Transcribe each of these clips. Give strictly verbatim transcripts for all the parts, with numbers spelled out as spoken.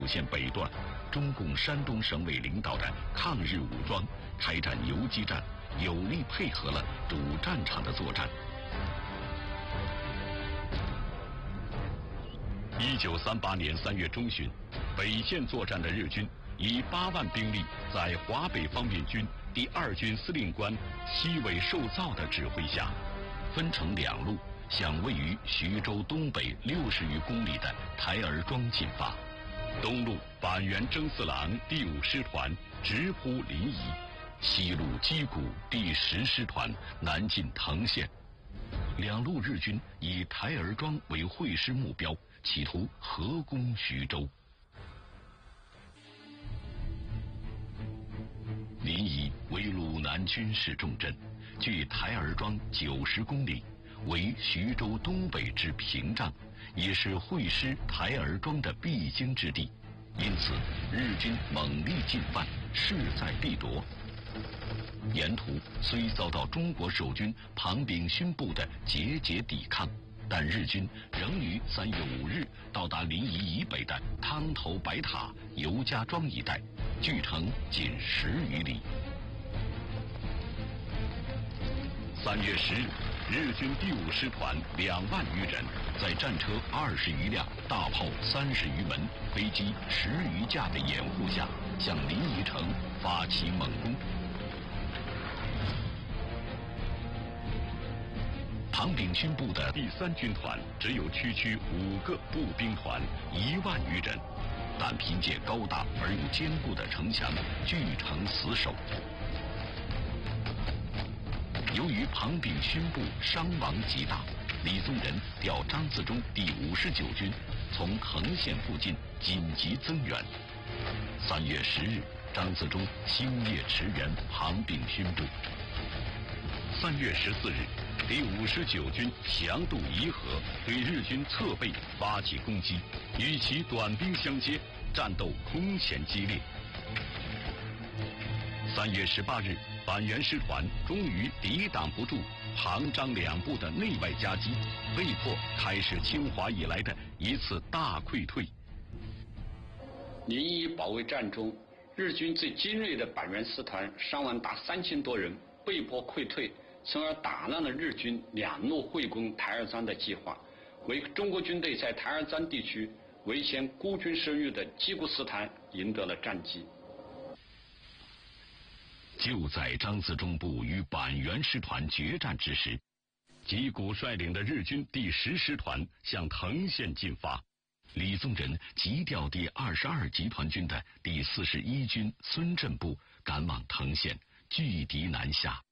线北段，中共山东省委领导的抗日武装开展游击战，有力配合了主战场的作战。一九三八年三月中旬，北线作战的日军以八万兵力，在华北方面军第二军司令官西尾寿造的指挥下，分成两路，向位于徐州东北六十余公里的台儿庄进发。东路板垣征四郎第五师团直扑临沂，西路矶谷第十师团南进藤县。两路日军以台儿庄为会师目标，企图合攻徐州。临沂为鲁南军事重镇，距台儿庄九十公里，为徐州东北之屏障，也是会师台儿庄的必经之地，因此日军猛力进犯，势在必夺。沿途虽遭到中国守军庞炳勋部的节节抵抗，但日军仍于三月五日到达临沂以北的汤头白塔、尤家庄一带，距城仅十余里。三月十日，日军第五师团两万余人，在战车二十余辆、大炮三十余门、飞机十余架的掩护下，向临沂城发起猛攻。庞炳勋部的第三军团只有区区五个步兵团，一万余人，但凭借高大而又坚固的城墙，据城死守。由于庞炳勋部伤亡极大，李宗仁调张自忠第五十九军从藤县附近紧急增援。三月十日，张自忠星夜驰援庞炳勋部。三月十四日，第五十九军强渡沂河，对日军侧背发起攻击，与其短兵相接，战斗空前激烈。三月十八日，板垣师团终于抵挡不住庞张两部的内外夹击，被迫开始侵华以来的一次大溃退。 临沂保卫战中，日军最精锐的板垣师团伤亡达三千多人，被迫溃退，从而打乱了日军两路会攻台儿庄的计划，为中国军队在台儿庄地区围歼孤军深入的矶谷师团赢得了战绩。 就在张自忠部与板垣师团决战之时，矶谷率领的日军第十师团向藤县进发，李宗仁急调第二十二集团军的第四十一军孙震部赶往藤县，拒敌南下。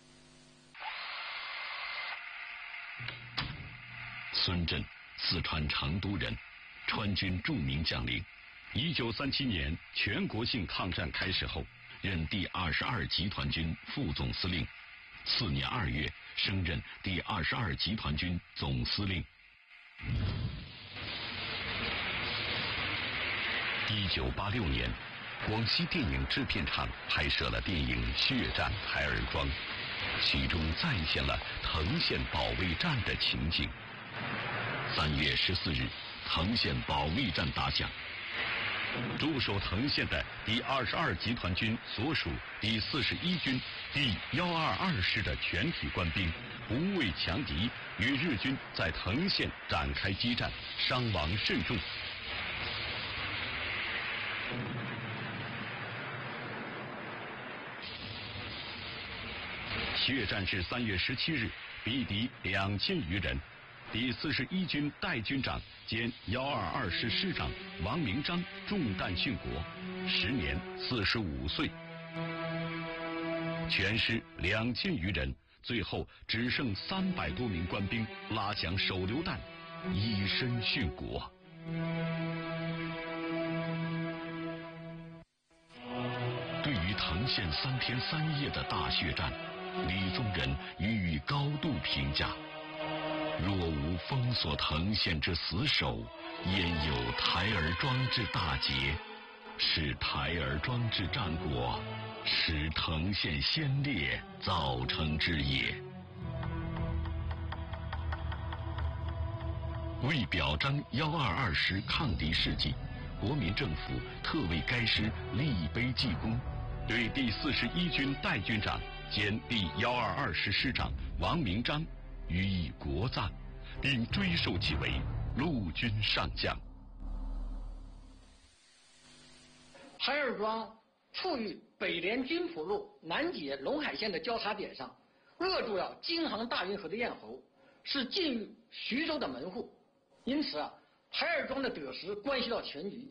孙震，四川成都人，川军著名将领。一九三七年全国性抗战开始后，任第二十二集团军副总司令。次年二月，升任第二十二集团军总司令。一九八六年，广西电影制片厂拍摄了电影《血战台儿庄》，其中再现了藤县保卫战的情景。三月十四日，藤县保卫战打响。驻守藤县的第二十二集团军所属第四十一军第一二二师的全体官兵不畏强敌，与日军在藤县展开激战，伤亡甚重。血战至三月十七日，毙敌两千余人。第四十一军代军长兼一二二师师长王明章中弹殉国，时年四十五岁。全师两千余人，最后只剩三百多名官兵拉响手榴弹，以身殉国。对于藤县三天三夜的大血战，李宗仁予以高度评价。若无封锁藤县之死守，焉有台儿庄之大捷？是台儿庄之战果，使藤县先烈造成之也。为表彰一二二师抗敌事迹， 国民政府特为该师立碑记功，对第四十一军代军长兼第一二二师师长王明章予以国葬，并追授其为陆军上将。 台儿庄处于北连军浦路南解陇海线的交叉点上，扼住了京杭大运河的咽喉，是近于徐州的门户。因此啊，台儿庄的得失关系到全局。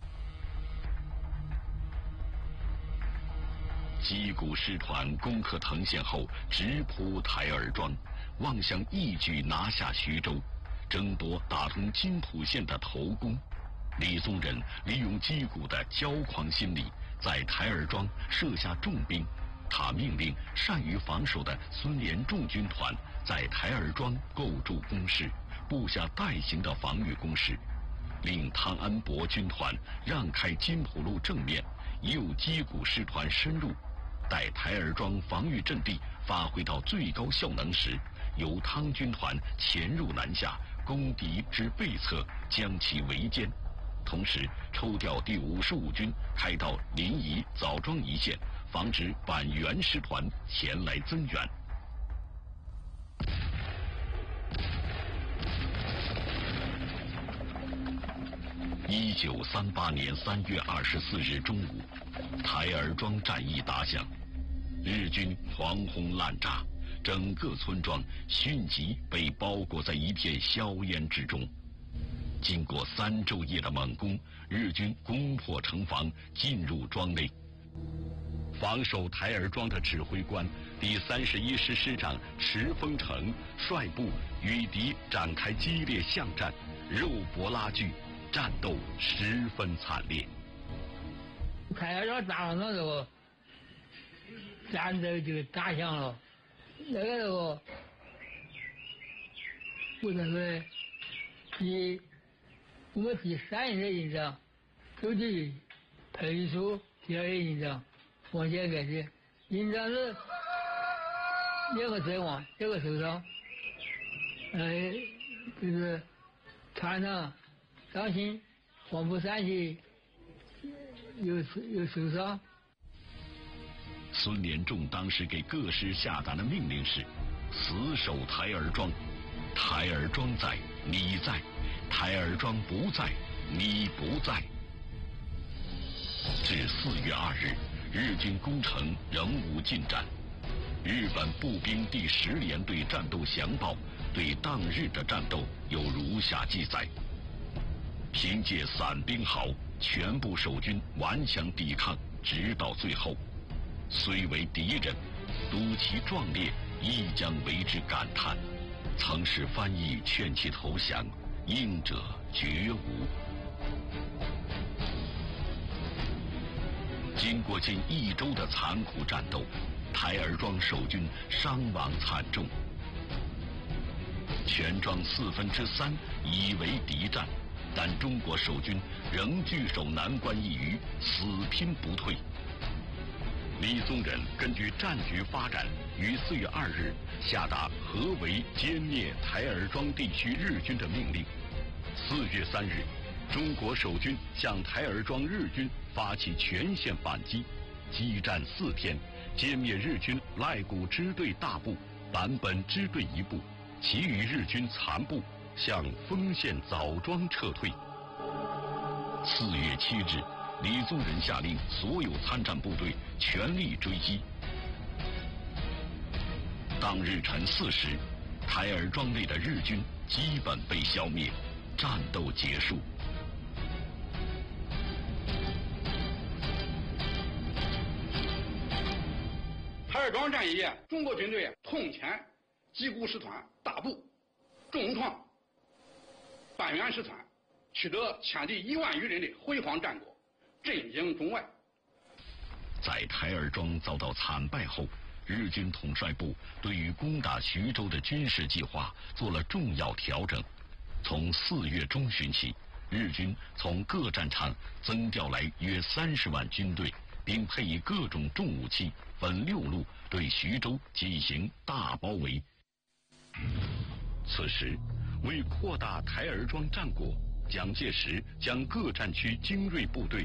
击鼓师团攻克藤县后，直扑台儿庄，望想一举拿下徐州，争夺打通津浦线的头功。李宗仁利用击鼓的骄狂心理，在台儿庄设下重兵。他命令善于防守的孙连仲军团在台儿庄构筑工事，布下带形的防御工事，令汤恩伯军团让开津浦路正面，诱击鼓师团深入。待台儿庄防御阵地发挥到最高效能时，由汤军团潜入南下，攻敌之背侧，将其围歼。同时抽调第五十五军开到临沂、枣庄一线，防止皖袁师团前来增援。一九三八年三月二十四日中午，台儿庄战役打响，日军狂轰滥炸，整个村庄迅即被包裹在一片硝烟之中。经过三昼夜的猛攻，日军攻破城防，进入庄内。防守台儿庄的指挥官第三十一师师长池峰城率部与敌展开激烈巷战，肉搏拉锯，战斗十分惨烈。 台儿庄打完了之后，战斗就打响了。那个时候，我认为第我们第三营的营长周继配出第二营长王建改的，营长是两个阵亡，两个受伤。呃，就是团长张鑫、黄埔三期有有受伤。 孙连仲当时给各师下达的命令是：死守台儿庄，台儿庄在，你在；台儿庄不在，你不在。至四月二日，日军攻城仍无进展。日本步兵第十联队战斗详报对当日的战斗有如下记载：凭借散兵壕，全部守军顽强抵抗，直到最后。虽为敌人，睹其壮烈，亦将为之感叹。曾使翻译劝其投降，应者绝无。经过近一周的残酷战斗，台儿庄守军伤亡惨重，全庄四分之三已为敌战，但中国守军仍据守南关一隅，死拼不退。李宗仁根据战局发展，于四月二日下达合围歼灭台儿庄地区日军的命令。四月三日，中国守军向台儿庄日军发起全线反击，激战四天，歼灭日军赖谷支队大部、坂本支队一部，其余日军残部向丰县枣庄撤退。四月七日，李宗仁下令所有参战部队全力追击。当日晨四时，台儿庄内的日军基本被消灭，战斗结束。 台儿庄战役，中国军队痛歼击鼓师团大部，重创坂原师团，取得歼敌一万余人的辉煌战果，震惊中外。 在台儿庄遭到惨败后，日军统帅部对于攻打徐州的军事计划做了重要调整。从四月中旬起，日军从各战场增调来约三十万军队，并配以各种重武器，分六路对徐州进行大包围。此时，为扩大台儿庄战果， 蒋介石将各战区精锐部队